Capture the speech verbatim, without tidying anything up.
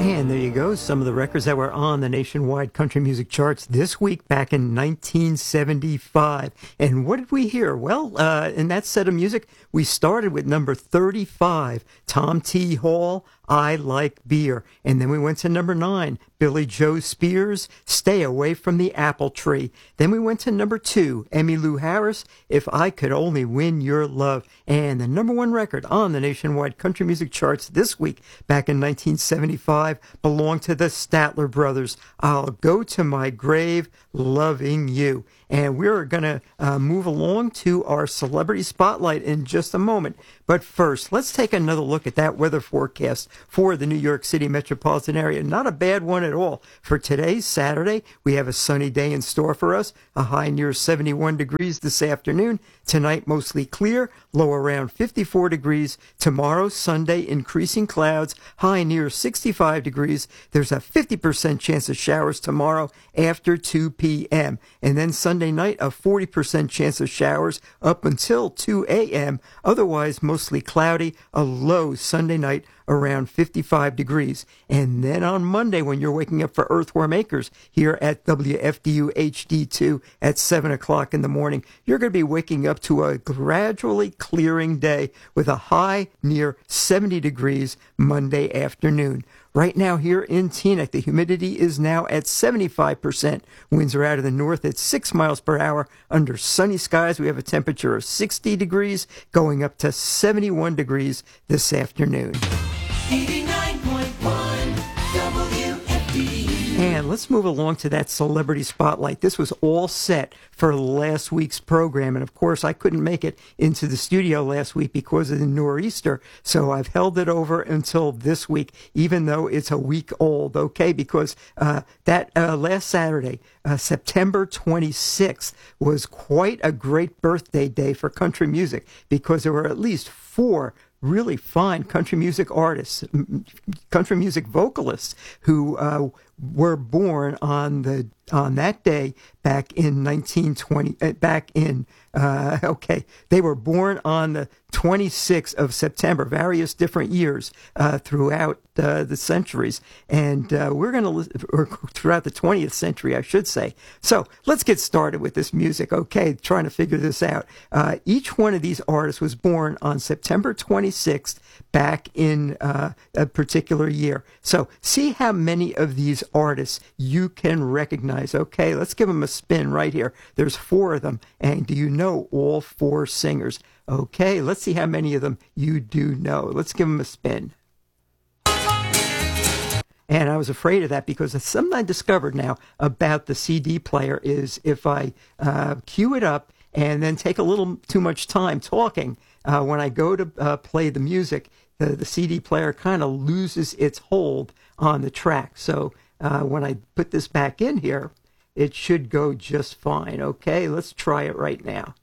And there you go, some of the records that were on the nationwide country music charts this week back in nineteen seventy-five. And what did we hear? Well, uh, in that set of music, we started with number thirty-five, Tom T. Hall, I Like Beer. And then we went to number nine, Billy Joe Spears, Stay Away from the Apple Tree. Then we went to number two, Emmylou Harris, If I Could Only Win Your Love. And the number one record on the nationwide country music charts this week back in nineteen seventy-five belonged to the Statler Brothers, I'll Go to My Grave Loving You. And we're going to uh, move along to our celebrity spotlight in just a moment. But first, let's take another look at that weather forecast for the New York City metropolitan area. Not a bad one at all. For today, Saturday, we have a sunny day in store for us, a high near seventy-one degrees this afternoon. Tonight, mostly clear, low around fifty-four degrees. Tomorrow, Sunday, increasing clouds, high near sixty-five degrees. There's a fifty percent chance of showers tomorrow after two p.m. And then Sunday night, a forty percent chance of showers up until two a.m. Otherwise, mostly cloudy, a low Sunday night around fifty-five degrees. And then on Monday, when you're waking up for Earthworm Acres here at W F D U H D two at seven o'clock in the morning, you're going to be waking up to a gradually clearing day with a high near seventy degrees Monday afternoon. Right now here in Teaneck, the humidity is now at seventy-five percent. Winds are out of the north at six miles per hour. Under sunny skies, we have a temperature of sixty degrees, going up to seventy-one degrees this afternoon. eighty-nine point one W F D U. And let's move along to that celebrity spotlight. This was all set for last week's program. And of course, I couldn't make it into the studio last week because of the nor'easter. So I've held it over until this week, even though it's a week old. Okay, because uh, that uh, last Saturday, uh, September twenty-sixth, was quite a great birthday day for country music because there were at least four really fine country music artists, country music vocalists who uh, were born on the on that day back in nineteen twenty. Uh, back in uh, okay, they were born on the twenty-sixth of September, various different years uh, throughout uh, the centuries, and uh, we're going to or throughout the twentieth century, I should say. So let's get started with this music. Okay, trying to figure this out. Uh, each one of these artists was born on September twenty-sixth back in uh, a particular year. So see how many of these artists you can recognize. Okay, let's give them a spin right here. There's four of them, and do you know all four singers? Okay, let's see how many of them you do know. Let's give them a spin. And I was afraid of that because something I discovered now about the C D player is if I uh, cue it up and then take a little too much time talking, uh, when I go to uh, play the music, the, the C D player kind of loses its hold on the track. So uh, when I put this back in here, it should go just fine. Okay, let's try it right now.